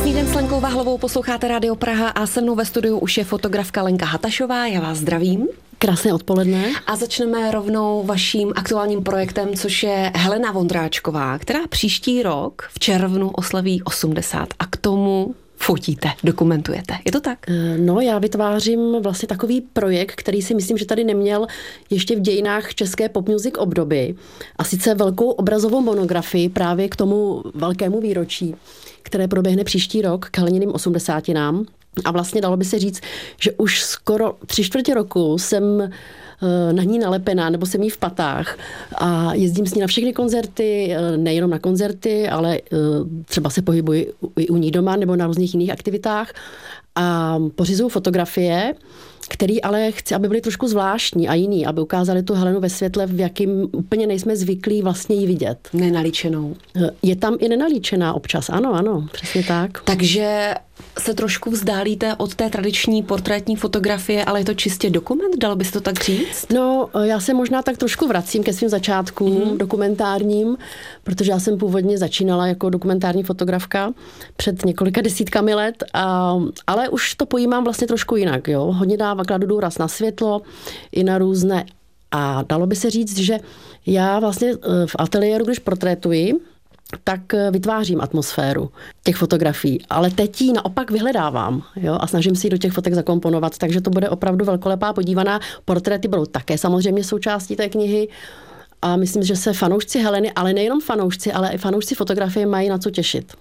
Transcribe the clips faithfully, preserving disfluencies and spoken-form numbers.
Krásný den s Lenkou Vahlovou, posloucháte Rádio Praha a se mnou ve studiu už je fotografka Lenka Hatašová, já vás zdravím. Krásné odpoledne. A začneme rovnou vaším aktuálním projektem, což je Helena Vondráčková, která příští rok v červnu oslaví osmdesát a k tomu fotíte, dokumentujete. Je to tak? No, já vytvářím vlastně takový projekt, který si myslím, že tady neměl ještě v dějinách české pop music obdoby. A sice velkou obrazovou monografii právě k tomu velkému výročí, které proběhne příští rok k Heleniným osmdesátinám. A vlastně dalo by se říct, že už skoro tři čtvrtě roku jsem na ní nalepená, nebo jsem jí v patách a jezdím s ní na všechny koncerty, nejenom na koncerty, ale třeba se pohybuji i u ní doma nebo na různých jiných aktivitách a pořizuju fotografie, který ale chci, aby byly trošku zvláštní a jiný, aby ukázali tu Helenu ve světle, v jakým úplně nejsme zvyklí vlastně ji vidět. Nenalíčenou. Je tam i nenalíčená občas, ano, ano, přesně tak. Takže se trošku vzdálíte od té tradiční portrétní fotografie, ale je to čistě dokument, dalo by se to tak říct? No, já se možná tak trošku vracím ke svým začátkům mm. dokumentárním, protože já jsem původně začínala jako dokumentární fotografka před několika desítkami let, a, ale už to pojímám vlastně trošku jinak, jo. Hodně dává kladu důraz na světlo i na různé. A dalo by se říct, že já vlastně v ateliéru, když portrétuji, tak vytvářím atmosféru těch fotografií. Ale teď ji naopak vyhledávám, jo, a snažím si ji do těch fotek zakomponovat, takže to bude opravdu velkolepá podívaná. Portréty budou také samozřejmě součástí té knihy a myslím, že se fanoušci Heleny, ale nejenom fanoušci, ale i fanoušci fotografie mají na co těšit.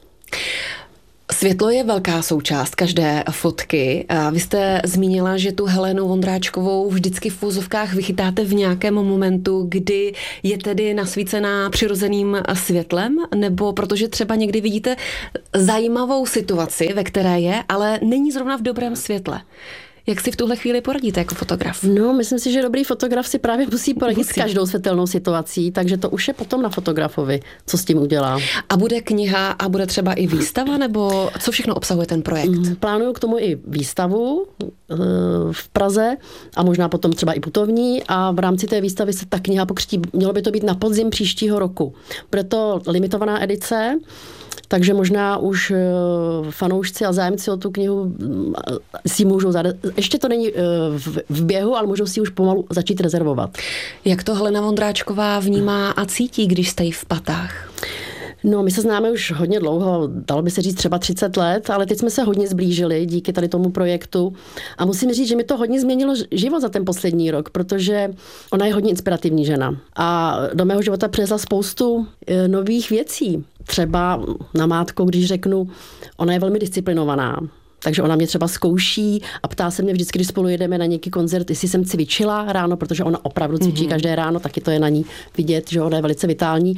Světlo je velká součást každé fotky. A vy jste zmínila, že tu Helenu Vondráčkovou vždycky v úzovkách vychytáte v nějakém momentu, kdy je tedy nasvícená přirozeným světlem, nebo protože třeba někdy vidíte zajímavou situaci, ve které je, ale není zrovna v dobrém světle. Jak si v tuhle chvíli poradíte jako fotograf? No, myslím si, že dobrý fotograf si právě musí poradit musí. s každou světelnou situací, takže to už je potom na fotografovi, co s tím udělá. A bude kniha a bude třeba i výstava, nebo co všechno obsahuje ten projekt? Plánuju k tomu i výstavu v Praze a možná potom třeba i putovní a v rámci té výstavy se ta kniha pokřtí. Mělo by to být na podzim příštího roku. Bude to limitovaná edice, takže možná už fanoušci a zájemci o tu knihu si můžou zadat. Ještě to není v běhu, ale můžou si už pomalu začít rezervovat. Jak to Helena Vondráčková vnímá a cítí, když jste jí v patách? No, my se známe už hodně dlouho, dalo by se říct třeba třicet let, ale teď jsme se hodně zblížili díky tady tomu projektu. A musím říct, že mi to hodně změnilo život za ten poslední rok, protože ona je hodně inspirativní žena. A do mého života přinesla spoustu nových věcí. Třeba namátkou, když řeknu, ona je velmi disciplinovaná. Takže ona mě třeba zkouší a ptá se mě vždycky, když spolu jedeme na nějaký koncert, jestli jsem cvičila ráno, protože ona opravdu cvičí mm-hmm. každé ráno, taky to je na ní vidět, že ona je velice vitální.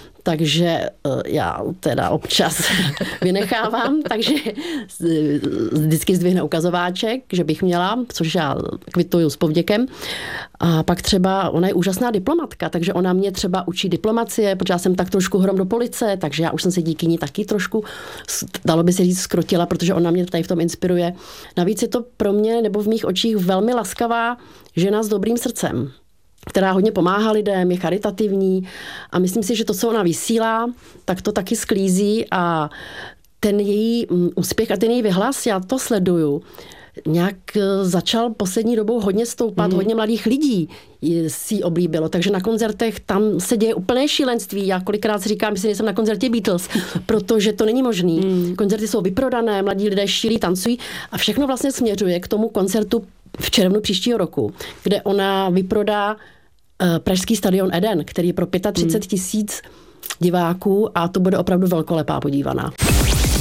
Takže já teda občas vynechávám, takže vždycky zdvihne ukazováček, že bych měla, což já kvituju s povděkem. A pak třeba ona je úžasná diplomatka, takže ona mě třeba učí diplomacie, protože já jsem tak trošku hrom do police, takže já už jsem se díky ní taky trošku, dalo by se říct, skrotila, protože ona mě tady v tom inspiruje. Navíc je to pro mě, nebo v mých očích, velmi laskavá žena s dobrým srdcem, která hodně pomáhá lidem, je charitativní a myslím si, že to, co ona vysílá, tak to taky sklízí a ten její úspěch a ten její vyhlas, já to sleduju, nějak začal poslední dobou hodně stoupat, mm. hodně mladých lidí si ji oblíbilo, takže na koncertech tam se děje úplné šílenství. Já kolikrát si říkám, že jsem na koncertě Beatles, protože to není možný. Mm. Koncerty jsou vyprodané, mladí lidé šílí, tancují a všechno vlastně směřuje k tomu koncertu v červnu příštího roku, kde ona vyprodá pražský stadion Eden, který je pro třicet pět tisíc diváků a to bude opravdu velkolepá podívaná.